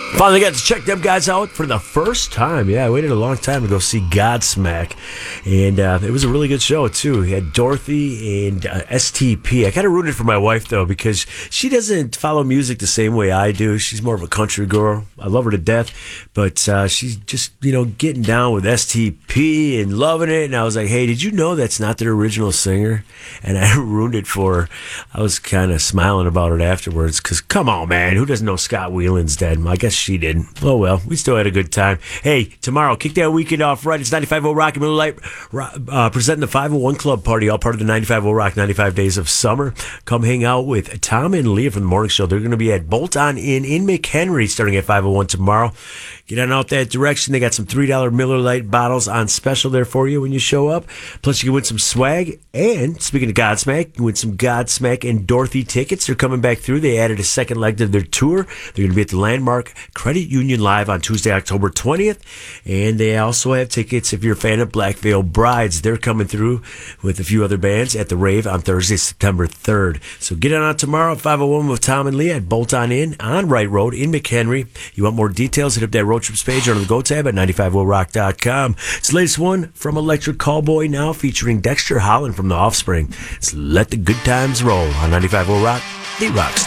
Finally got to check them guys out for the first time. Yeah, I waited a long time to go see Godsmack. And it was a really good show, too. We had Dorothy and STP. I kind of rooted for my wife, though, because she doesn't follow music the same way I do. She's more of a country girl. I love her to death. But she's just, getting down with STP and loving it. And I was like, hey, did you know that's not their original singer? And I ruined it for her. I was kind of smiling about it afterwards because, come on, man, who doesn't know Scott Weiland's dead? I guess she did. Oh, well, we still had a good time. Hey, tomorrow, kick that weekend off right. It's 95.0 Rock and Miller Lite presenting the 501 Club Party, all part of the 95.0 Rock 95 Days of Summer. Come hang out with Tom and Leah from the morning show. They're going to be at Bolt On Inn in McHenry starting at 501 tomorrow. Get on out that direction. They got some $3 Miller Lite bottles on special there for you when you show up. Plus, you can win some swag. And speaking of Godsmack, you can win some Godsmack and Dorothy tickets. They're coming back through. They added a second leg to their tour. They're going to be at the Landmark Credit Union Live on Tuesday, October 20th. And they also have tickets if you're a fan of Black Veil Brides. They're coming through with a few other bands at the Rave on Thursday, September 3rd. So get on out tomorrow at 501 with Tom and Leah at Bolt On Inn on Wright Road in McHenry. You want more details? Hit up that road trips page or on the Go tab at 950rock.com. It's the latest one from Electric Callboy now featuring Dexter Holland from The Offspring. It's Let the Good Times Roll on 95.0 Rock, the Rock Station.